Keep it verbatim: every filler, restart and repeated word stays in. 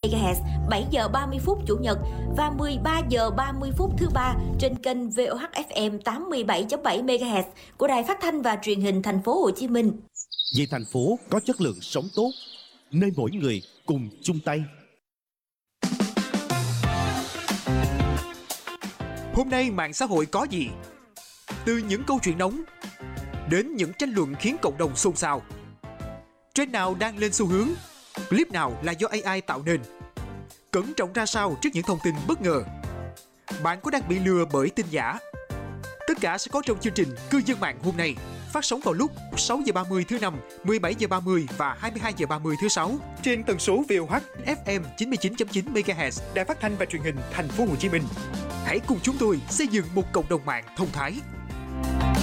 mê ga héc, bảy giờ ba mươi phút Chủ nhật và mười ba giờ ba mươi phút thứ ba trên kênh vê o hát ép em tám mươi bảy chấm bảy mê ga héc của Đài Phát thanh và Truyền hình Thành phố Hồ Chí Minh. Vì thành phố có chất lượng sống tốt, nơi mỗi người cùng chung tay. Hôm nay mạng xã hội có gì? Từ những câu chuyện nóng đến những tranh luận khiến cộng đồng xôn xao. Trend nào đang lên xu hướng? Clip nào là do a i tạo nên? Cẩn trọng ra sao trước những thông tin bất ngờ? Bạn có đang bị lừa bởi tin giả? Tất cả sẽ có trong chương trình Cư dân mạng hôm nay, phát sóng vào lúc sáu giờ ba mươi thứ năm, mười bảy giờ ba mươi và hai mươi hai giờ ba mươi thứ sáu trên tần số vê o hát ép em chín mươi chín chấm chín mê ga héc, Đài Phát thanh và Truyền hình Thành phố Hồ Chí Minh. Hãy cùng chúng tôi xây dựng một cộng đồng mạng thông thái.